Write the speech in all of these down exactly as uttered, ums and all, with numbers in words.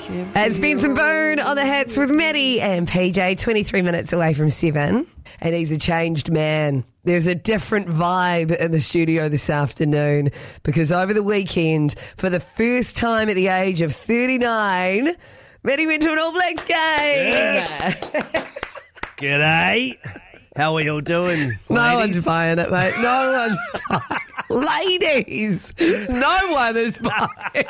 It's Benson Boone on the hits with Maddie and P J, twenty-three minutes away from seven. And he's a changed man. There's a different vibe in the studio this afternoon because over the weekend, for the first time at the age of thirty-nine, Maddie went to an All Blacks game. Yes. G'day. How are you all doing? No ladies? one's buying it, mate. No one's buying it. Ladies, no one is buying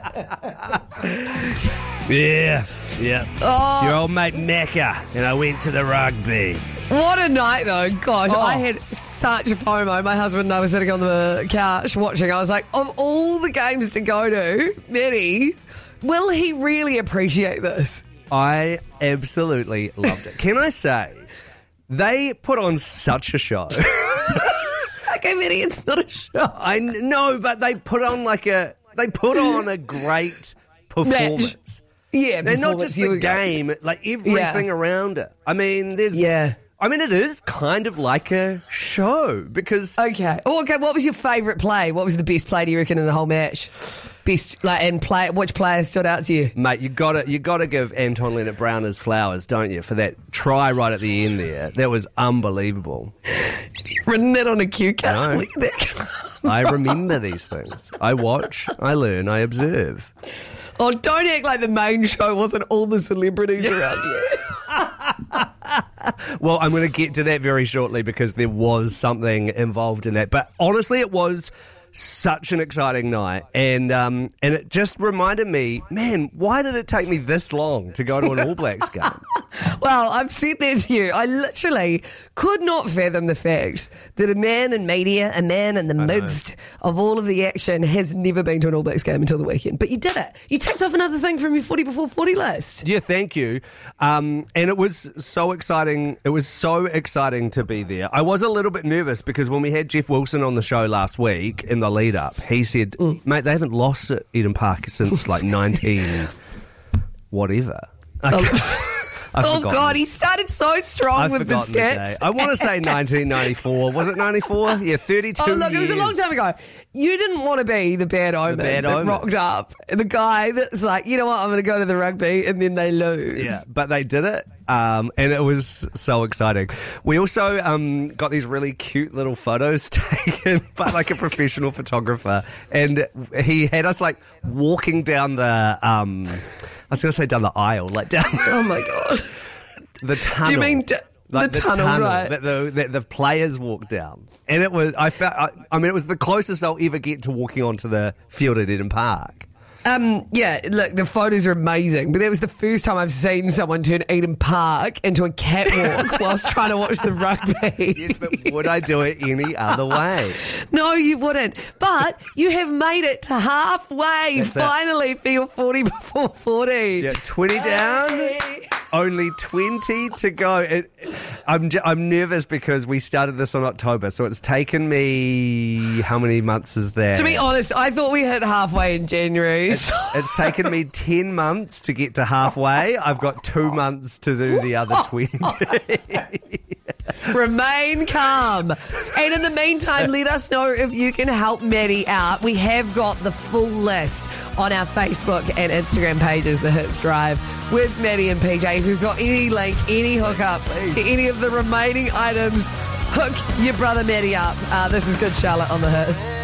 Yeah, yeah. Oh. It's your old mate Macca, and I went to the rugby. What a night, though. Gosh, Oh. I had such a FOMO. My husband and I were sitting on the couch watching. I was like, of all the games to go to, Maddie, will he really appreciate this? I absolutely loved it. Can I say, they put on such a show. Okay, Maddie, it's not a show. I know, but they put on like a they put on a great performance. Yeah, They're not performance, just here the we go. game, like everything Yeah. around it. I mean, there's Yeah. I mean, it is kind of like a show because Okay. Oh, okay. What was your favourite play? What was the best play, do you reckon, in the whole match? Best, like, and play. Which player stood out to you? mate, you got to you got to give Anton Leonard-Brown his flowers, don't you, for that try right at the end there? That was unbelievable. Written that on a cue I card. know. Look at that. I remember these things. I watch, I learn, I observe. Oh, don't act like the main show wasn't all the celebrities around you. Well, I'm going to get to that very shortly because there was something involved in that. But honestly, it was such an exciting night. And um, and it just reminded me, man, why did it take me this long to go to an All Blacks game? Well, I've said that to you. I literally could not fathom the fact that a man in media, a man in the midst of all of the action, has never been to an All Blacks game until the weekend. But you did it. You ticked off another thing from your forty before forty list. Yeah, thank you. Um, and it was so exciting. It was so exciting to be there. I was a little bit nervous because when we had Jeff Wilson on the show last week in the lead up, he said, Mm. mate, they haven't lost at Eden Park since like nineteen whatever. I I've Oh, forgotten. God, he started so strong I've with the forgotten the stats. day. I want to say nineteen ninety-four. Was it ninety-four? Yeah, thirty-two Oh, look, it was a long years. time ago. You didn't want to be the bad omen bad that omen. rocked up. The guy that's like, you know what, I'm going to go to the rugby, and then they lose. Yeah, but they did it, um, and it was so exciting. We also um, got these really cute little photos taken by like a professional photographer, and he had us like walking down the, um, I was going to say down the aisle, like down Oh, my God. the tunnel. Do you mean d- Like the tunnel, right? that the, that the players walked down, and it was I felt I, I mean it was the closest I'll ever get to walking onto the field at Eden Park. Um, yeah, look, the photos are amazing, but that was the first time I've seen someone turn Eden Park into a catwalk whilst trying to watch the rugby. Yes, but would I do it any other way? No, you wouldn't. But you have made it to halfway, That's it. finally, for your forty before forty. Yeah, twenty down. Hey. Only twenty to go. It, I'm j- I'm nervous because we started this in October, so it's taken me how many months is that? To be honest, I thought we hit halfway in January. it's, it's taken me ten months to get to halfway. I've got two months to do the other twenty. Remain calm. And in the meantime, let us know if you can help Maddie out. We have got the full list on our Facebook and Instagram pages, The Hits Drive, with Maddie and P J. If you've got any link, any hookup to any of the remaining items, hook your brother Maddie up. Uh, this is Good Charlotte on The Hit.